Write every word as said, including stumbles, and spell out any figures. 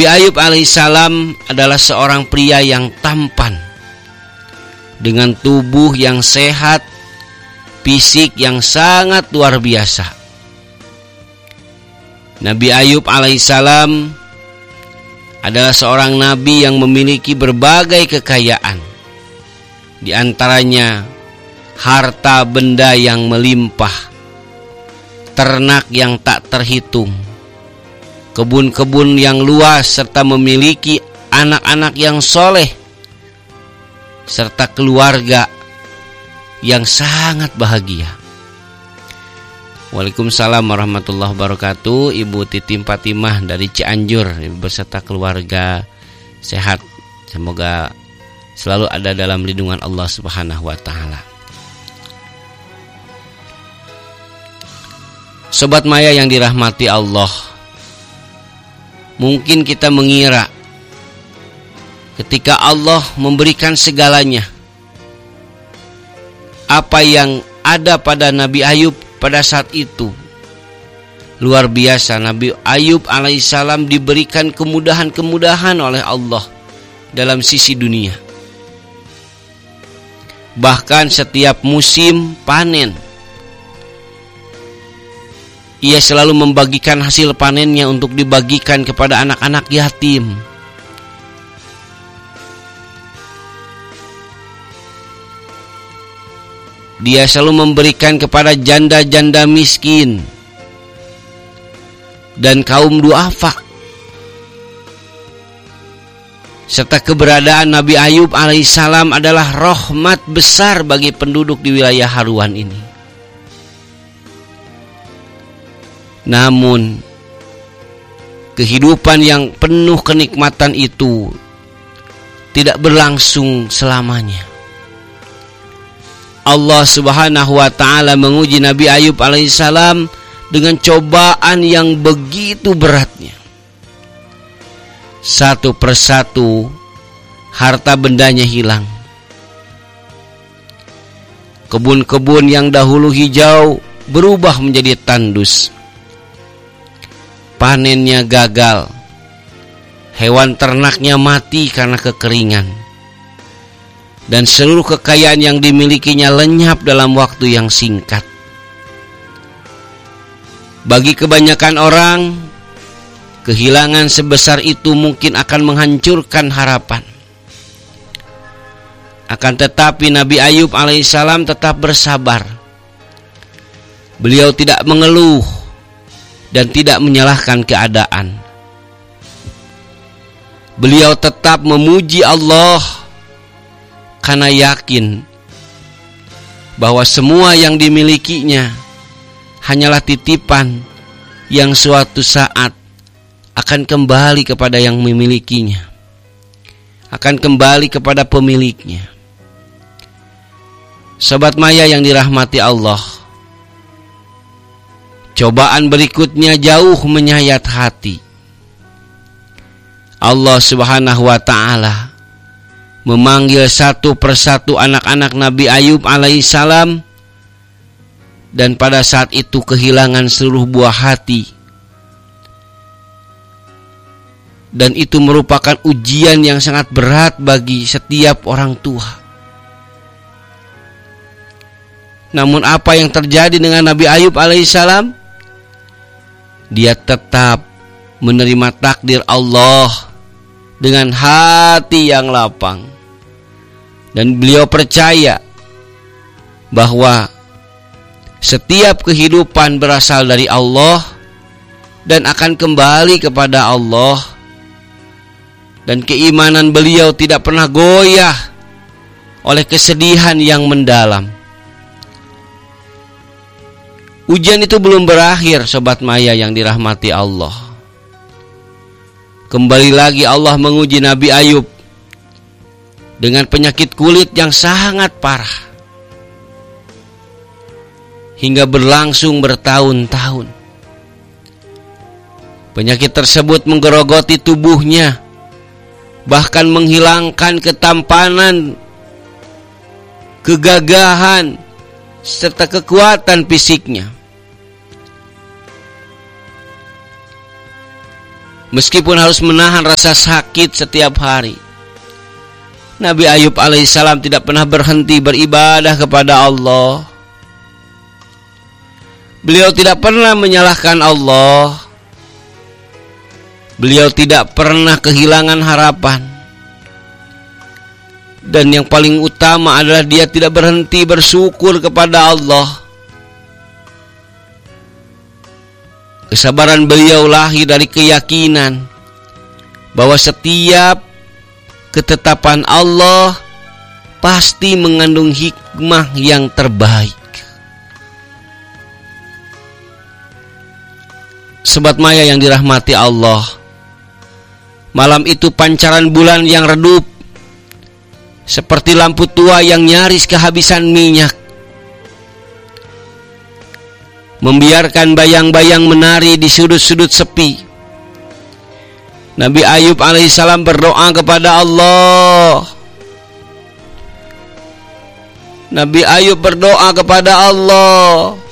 Nabi Ayub alaihissalam adalah seorang pria yang tampan, dengan tubuh yang sehat, fisik yang sangat luar biasa. Nabi Ayub alaihissalam adalah seorang nabi yang memiliki berbagai kekayaan. Di antaranya harta benda yang melimpah, ternak yang tak terhitung, kebun-kebun yang luas, serta memiliki anak-anak yang soleh, serta keluarga yang sangat bahagia. Waalaikumsalam warahmatullahi wabarakatuh. Ibu Titim Fatimah dari Cianjur beserta keluarga sehat. Semoga selalu ada dalam lindungan Allah Subhanahu wa taala. Sobat Maya yang dirahmati Allah, mungkin kita mengira ketika Allah memberikan segalanya, apa yang ada pada Nabi Ayub pada saat itu luar biasa. Nabi Ayub alaihissalam diberikan kemudahan-kemudahan oleh Allah dalam sisi dunia. Bahkan setiap musim panen, ia selalu membagikan hasil panennya untuk dibagikan kepada anak-anak yatim. Dia selalu memberikan kepada janda-janda miskin dan kaum duafa. Serta keberadaan Nabi Ayub alaihissalam adalah rahmat besar bagi penduduk di wilayah haruan ini. Namun kehidupan yang penuh kenikmatan itu tidak berlangsung selamanya. Allah Subhanahu wa taala menguji Nabi Ayub alaihissalam dengan cobaan yang begitu beratnya. Satu persatu harta bendanya hilang. Kebun-kebun yang dahulu hijau berubah menjadi tandus. Panennya gagal. Hewan ternaknya mati karena kekeringan. Dan seluruh kekayaan yang dimilikinya lenyap dalam waktu yang singkat. Bagi kebanyakan orang, kehilangan sebesar itu mungkin akan menghancurkan harapan. Akan tetapi Nabi Ayub alaihissalam tetap bersabar. Beliau tidak mengeluh dan tidak menyalahkan keadaan. Beliau tetap memuji Allah karena yakin bahwa semua yang dimilikinya hanyalah titipan yang suatu saat akan kembali kepada yang memilikinya, akan kembali kepada pemiliknya. Sobat Maya yang dirahmati Allah, cobaan berikutnya jauh menyayat hati. Allah Subhanahu wa taala memanggil satu persatu anak-anak Nabi Ayub alaihissalam, dan pada saat itu kehilangan seluruh buah hati. Dan itu merupakan ujian yang sangat berat bagi setiap orang tua. Namun apa yang terjadi dengan Nabi Ayub alaihissalam? Dia tetap menerima takdir Allah dengan hati yang lapang. Dan beliau percaya bahwa setiap kehidupan berasal dari Allah dan akan kembali kepada Allah. Dan keimanan beliau tidak pernah goyah oleh kesedihan yang mendalam. Ujian itu belum berakhir, Sobat Maya yang dirahmati Allah. Kembali lagi Allah menguji Nabi Ayub dengan penyakit kulit yang sangat parah, hingga berlangsung bertahun-tahun. Penyakit tersebut menggerogoti tubuhnya, bahkan menghilangkan ketampanan, kegagahan, serta kekuatan fisiknya. meskipun harus menahan rasa sakit setiap hari. Nabi Ayub alaihissalam tidak pernah berhenti beribadah kepada Allah. Beliau tidak pernah menyalahkan Allah. Beliau tidak pernah kehilangan harapan. Dan yang paling utama adalah dia tidak berhenti bersyukur kepada Allah. Kesabaran beliau lahir dari keyakinan bahwa setiap ketetapan Allah pasti mengandung hikmah yang terbaik. Sobat Maya yang dirahmati Allah, malam itu pancaran bulan yang redup seperti lampu tua yang nyaris kehabisan minyak, membiarkan bayang-bayang menari di sudut-sudut sepi. Nabi Ayub alaihissalam berdoa kepada Allah. Nabi Ayub berdoa kepada Allah.